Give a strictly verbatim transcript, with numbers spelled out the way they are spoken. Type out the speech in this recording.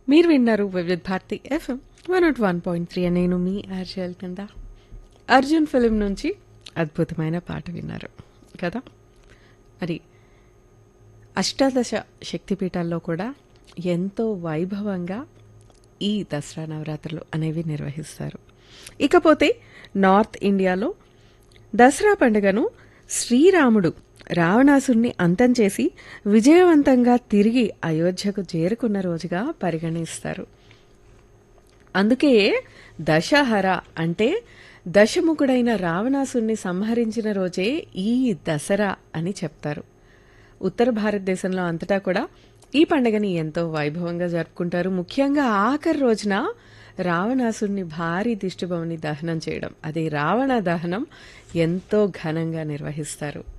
మీరు విన్నారు వివిధ Bharati FM one not one point three నేను మీ ఆర్జల్ కింద అర్జున్ ఫిలిం నుంచి అద్భుతమైన పాట విన్నారు కదా. మరి అష్టాదశ శక్తిపీఠాల్లో కూడా ఎంతో వైభవంగా ఈ దసరా నవరాత్రులు అనేవి నిర్వహిస్తారు. ఇకపోతే నార్త్ ఇండియాలో దసరా పండుగను శ్రీరాముడు రావణాసుని అంతం చేసి విజయవంతంగా తిరిగి అయోధ్యకు చేరుకున్న రోజుగా పరిగణిస్తారు. అందుకే దశహర అంటే దశముఖుడైన రావణాసుని సంహరించిన రోజే ఈ దసరా అని చెప్తారు. ఉత్తర భారతదేశంలో అంతటా కూడా ఈ పండుగని ఎంతో వైభవంగా జరుపుకుంటారు. ముఖ్యంగా ఆఖరి రోజున రావణాసుని భారీ దిష్టిబొమ్మని దహనం చేయడం, అదే రావణ దహనం ఎంతో ఘనంగా నిర్వహిస్తారు.